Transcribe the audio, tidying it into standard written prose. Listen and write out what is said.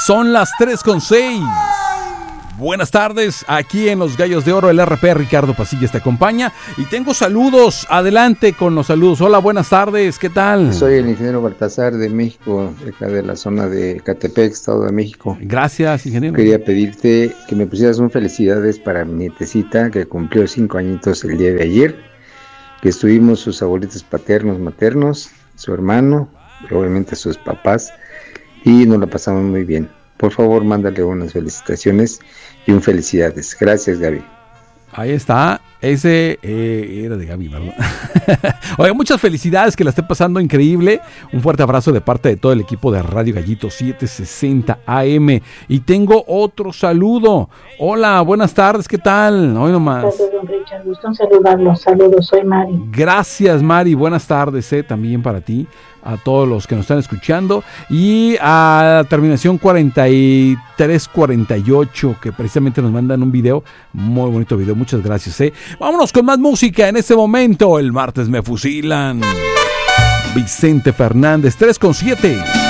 Son las 3:06. Buenas tardes, aquí en Los Gallos de Oro, el RP Ricardo Pasillas te acompaña y tengo saludos, adelante con los saludos. Hola, buenas tardes, ¿qué tal? Soy el ingeniero Baltasar de México, acá de la zona de Catepec, Estado de México. Gracias, ingeniero. Quería pedirte que me pusieras un felicidades para mi nietecita que cumplió 5 añitos el día de ayer, que estuvimos sus abuelitos paternos, maternos, su hermano, obviamente sus papás, y nos la pasamos muy bien. Por favor, mándale unas felicitaciones y un felicidades. Gracias, Gaby. Ahí está, ese era de Gaby, ¿verdad? Oiga, muchas felicidades, que la esté pasando increíble. Un fuerte abrazo de parte de todo el equipo de Radio Gallito 760 AM. Y tengo otro saludo. Hola, buenas tardes, ¿qué tal? Hoy nomás. Buenas tardes, don Richard, gusto en saludarlos. Saludos, soy Mari. Gracias, Mari, buenas tardes, también para ti, a todos los que nos están escuchando, y a terminación 4348, que precisamente nos mandan un video, muy bonito video, muchas gracias. Vámonos con más música en este momento. El martes me fusilan. Vicente Fernández, 3:07.